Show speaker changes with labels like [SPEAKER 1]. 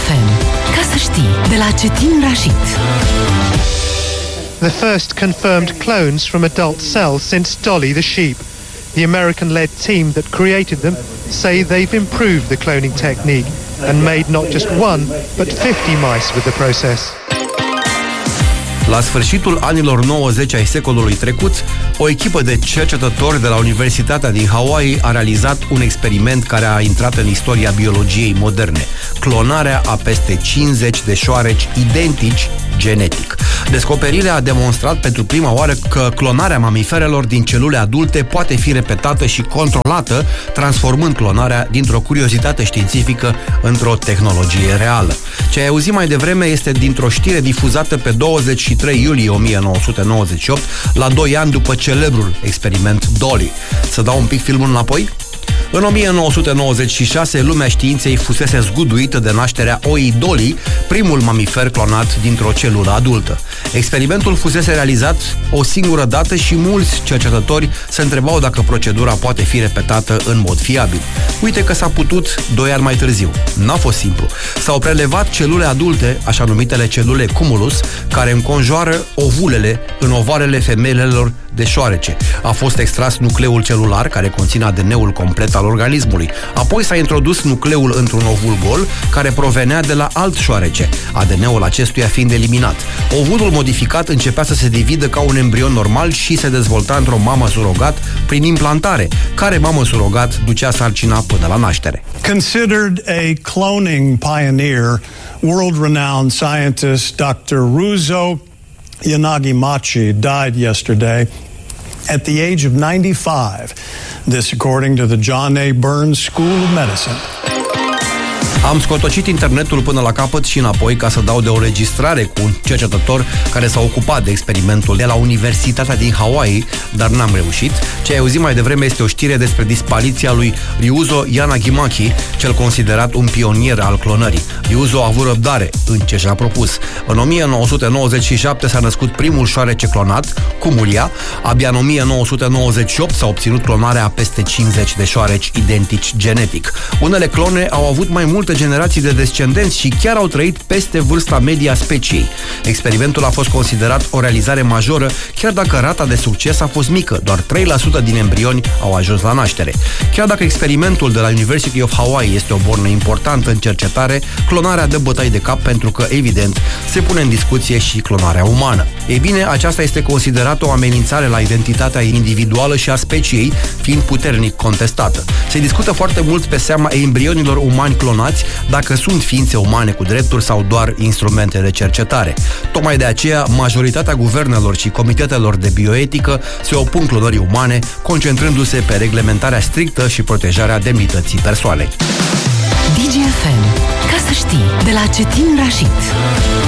[SPEAKER 1] DGFM. Ca să știi, de la Cetin Rashid.
[SPEAKER 2] The first confirmed clones from adult cells since Dolly the sheep. The American-led team that created them say they've improved the cloning technique and made not just one, but 50 mice with the process.
[SPEAKER 3] La sfârșitul anilor 90 ai secolului trecut, o echipă de cercetători de la Universitatea din Hawaii a realizat un experiment care a intrat în istoria biologiei moderne: clonarea a peste 50 de șoareci identici genetic. Descoperirea a demonstrat pentru prima oară că clonarea mamiferelor din celule adulte poate fi repetată și controlată, transformând clonarea dintr-o curiozitate științifică într-o tehnologie reală. Ce ai auzit mai devreme este dintr-o știre difuzată pe 23 iulie 1998, la 2 ani după celebrul experiment Dolly. Să dau un pic filmul înapoi? În 1996, lumea științei fusese zguduită de nașterea oii Dolly, primul mamifer clonat dintr-o celulă adultă. Experimentul fusese realizat o singură dată și mulți cercetători se întrebau dacă procedura poate fi repetată în mod fiabil. Uite că s-a putut 2 ani mai târziu. N-a fost simplu. S-au prelevat celule adulte, așa numitele celule cumulus, care înconjoară ovulele în ovarele femelelor de șoarece. A fost extras nucleul celular, care conține ADN-ul complet al organismului. Apoi s-a introdus nucleul într-un ovul gol, care provenea de la alt șoarece, ADN-ul acestuia fiind eliminat. Ovulul modificat începea să se dividă ca un embrion normal și se dezvolta într-o mamă surogat prin implantare, care mamă surogat ducea sarcina până la naștere.
[SPEAKER 4] Considered a cloning pioneer, world-renowned scientist Dr. Ruzo Yanagi-Machi died yesterday at the age of 95. This according to the John A. Burns School of Medicine.
[SPEAKER 3] Am scotocit internetul până la capăt și înapoi ca să dau de o înregistrare cu un cercetător care s-a ocupat de experimentul de la Universitatea din Hawaii, dar n-am reușit. Ce ai auzit mai devreme este o știre despre dispariția lui Ryuzo Yanagi-Machi, cel considerat un pionier al clonării. Ryuzo a avut răbdare în ce și-a propus. În 1997 s-a născut primul șoarece clonat, Cumulia. Abia în 1998 s-a obținut clonarea a peste 50 de șoareci identici genetic. Unele clone au avut mai multe generații de descendenți și chiar au trăit peste vârsta medie a speciei. Experimentul a fost considerat o realizare majoră, chiar dacă rata de succes a fost mică, doar 3% din embrioni au ajuns la naștere. Chiar dacă experimentul de la University of Hawaii este o bornă importantă în cercetare, clonarea dă bătăi de cap pentru că, evident, se pune în discuție și clonarea umană. Ei bine, aceasta este considerată o amenințare la identitatea individuală și a speciei, fiind puternic contestată. Se discută foarte mult pe seama embrionilor umani clonați, dacă sunt ființe umane cu drepturi sau doar instrumente de cercetare. Tocmai de aceea, majoritatea guvernelor și comitetelor de bioetică se opun clonării umane, concentrându-se pe reglementarea strictă și protejarea demnității persoanei.
[SPEAKER 1] DGFM. Ca să știi, de la Cetin Rashid.